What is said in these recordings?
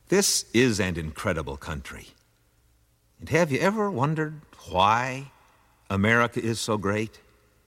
This is an incredible country. And have you ever wondered why America is so great?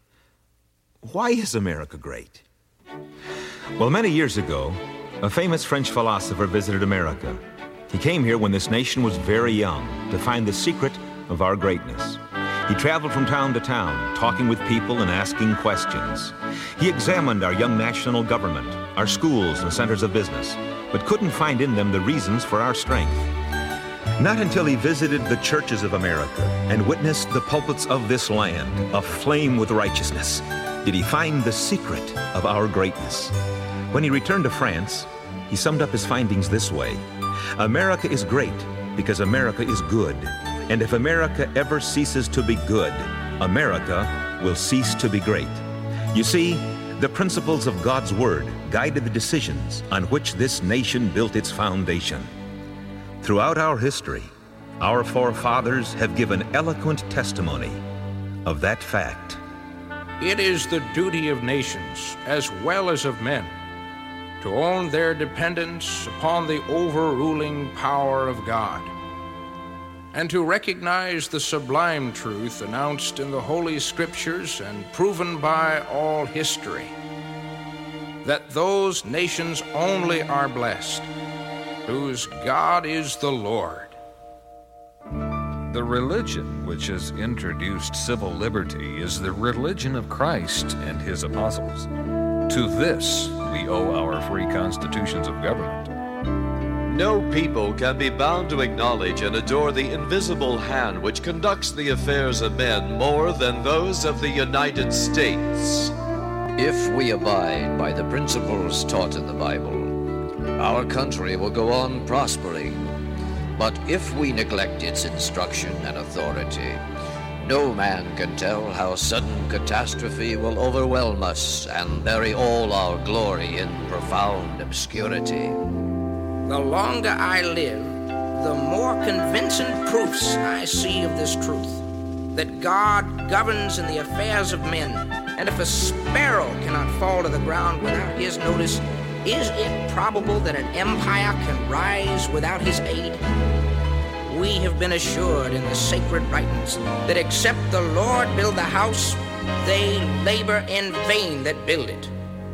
Why is America great? Well, many years ago, a famous French philosopher visited America. He came here when this nation was very young to find the secret of our greatness. He traveled from town to town, talking with people and asking questions. He examined our young national government, our schools and centers of business, but couldn't find in them the reasons for our strength. Not until he visited the churches of America and witnessed the pulpits of this land aflame with righteousness did he find the secret of our greatness. When he returned to France, he summed up his findings this way: America is great because America is good. And if America ever ceases to be good, America will cease to be great. You see, the principles of God's Word guided the decisions on which this nation built its foundation. Throughout our history, our forefathers have given eloquent testimony of that fact. It is the duty of nations, as well as of men, to own their dependence upon the overruling power of God, and to recognize the sublime truth announced in the Holy Scriptures and proven by all history, that those nations only are blessed whose God is the Lord. The religion which has introduced civil liberty is the religion of Christ and his apostles. To this we owe our free constitutions of government. No people can be bound to acknowledge and adore the invisible hand which conducts the affairs of men more than those of the United States. If we abide by the principles taught in the Bible, our country will go on prospering. But if we neglect its instruction and authority, no man can tell how sudden catastrophe will overwhelm us and bury all our glory in profound obscurity. The longer I live, the more convincing proofs I see of this truth, that God governs in the affairs of men, and if a sparrow cannot fall to the ground without his notice, is it probable that an empire can rise without his aid? We have been assured in the sacred writings that except the Lord build the house, they labor in vain that build it.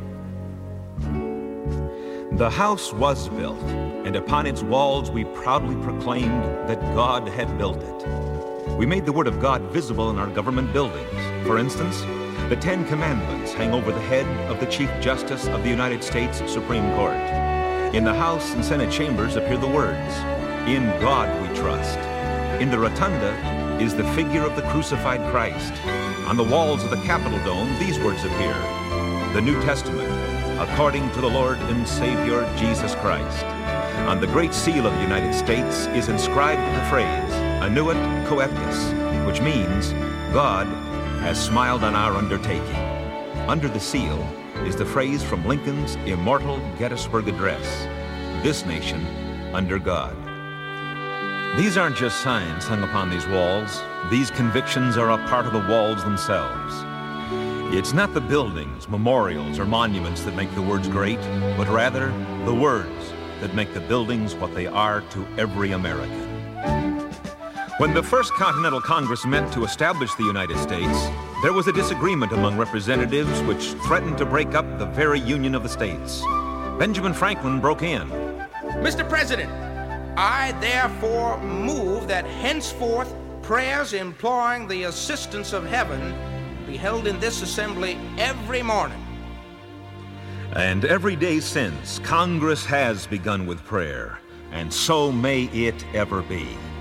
The house was built, and upon its walls we proudly proclaimed that God had built it. We made the Word of God visible in our government buildings. For instance, the Ten Commandments hang over the head of the Chief Justice of the United States Supreme Court. In the House and Senate chambers appear the words, "In God we trust." In the rotunda is the figure of the crucified Christ. On the walls of the Capitol dome, these words appear, "The New Testament, according to the Lord and Savior Jesus Christ." On the Great Seal of the United States is inscribed the phrase, "Annuit Coeptis," which means, God has smiled on our undertaking. Under the seal is the phrase from Lincoln's immortal Gettysburg Address, "This nation under God." These aren't just signs hung upon these walls. These convictions are a part of the walls themselves. It's not the buildings, memorials, or monuments that make the words great, but rather the words that make the buildings what they are to every American. When the First Continental Congress met to establish the United States, there was a disagreement among representatives which threatened to break up the very union of the states. Benjamin Franklin broke in. Mr. President, I therefore move that henceforth prayers imploring the assistance of heaven be held in this assembly every morning. And every day since, Congress has begun with prayer, and so may it ever be.